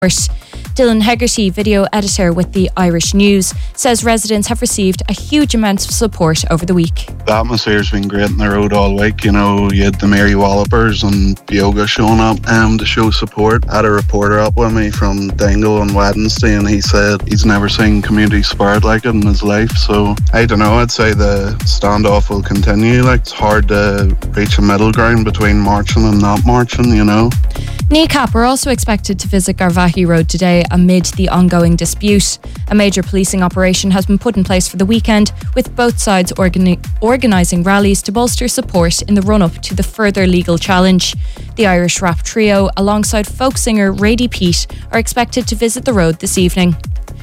Dylan Hegarty, video editor with the Irish News, says residents have received a huge amount of support over the week. The atmosphere's been great on the road all week. You know, you had the Mary Wallopers and Yoga showing up to show support. I had a reporter up with me from Dingle on Wednesday, and he said he's never seen community spirit like it in his life. So I don't know, I'd say the standoff will continue. Like, it's hard to reach a middle ground between marching and not marching, you know. NECAP are also expected to visit Garvaghey Road today amid the ongoing dispute. A major policing operation has been put in place for the weekend, with both sides organising rallies to bolster support in the run-up to the further legal challenge. The Irish rap trio, alongside folk singer Rady Pete, are expected to visit the road this evening.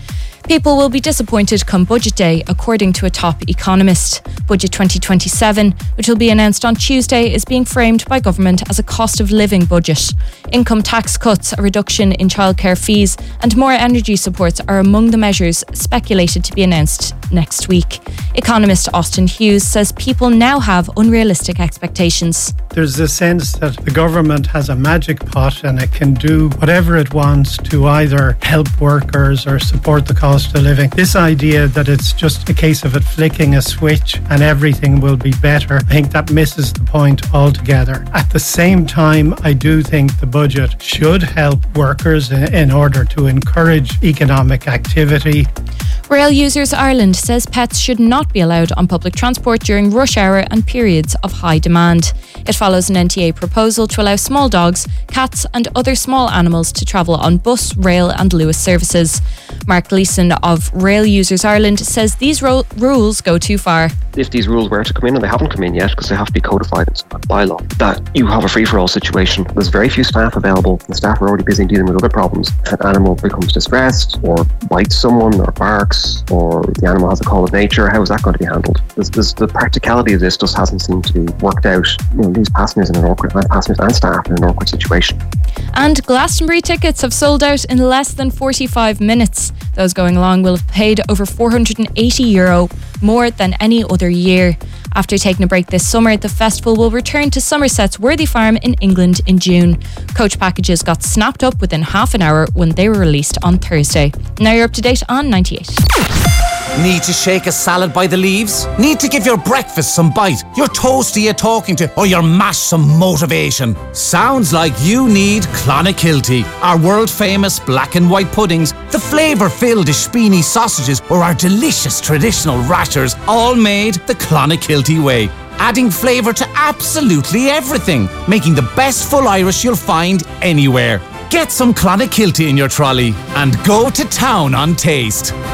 People will be disappointed come budget day, according to a top economist. Budget 2027, which will be announced on Tuesday, is being framed by government as a cost of living budget. Income tax cuts, a reduction in childcare fees, and more energy supports are among the measures speculated to be announced next week. Economist Austin Hughes says people now have unrealistic expectations. There's a sense that the government has a magic pot and it can do whatever it wants to either help workers or support the cost of living. This idea that it's just a case of it flicking a switch and everything will be better, I think that misses the point altogether. At the same time, I do think the budget should help workers in order to encourage economic activity. Rail Users Ireland says pets should not be allowed on public transport during rush hour and periods of high demand. It follows an NTA proposal to allow small dogs, cats and other small animals to travel on bus, rail and Luas services. Mark Gleeson of Rail Users Ireland says these rules go too far. If these rules were to come in, and they haven't come in yet because they have to be codified in some bylaw, that you have a free-for-all situation. There's very few staff available. The staff are already busy dealing with other problems. If an animal becomes distressed or bites someone or barks or the animal has a call of nature, how is that going to be handled? The practicality of this just hasn't seemed to be worked out. You know, these passengers and staff in an awkward situation. And Glastonbury tickets have sold out in less than 45 minutes. Those going along will have paid over €480, more than any other year. After taking a break this summer, the festival will return to Somerset's Worthy Farm in England in June. Coach packages got snapped up within half an hour when they were released on Thursday. Now you're up to date on 98. Need to shake a salad by the leaves? Need to give your breakfast some bite? Your toastie you're talking to? Or your mash some motivation? Sounds like you need Clonakilty. Our world famous black and white puddings, the flavour-filled Ishpini sausages, or our delicious traditional rashers, all made the Clonakilty way. Adding flavour to absolutely everything, making the best full Irish you'll find anywhere. Get some Clonakilty in your trolley and go to town on taste.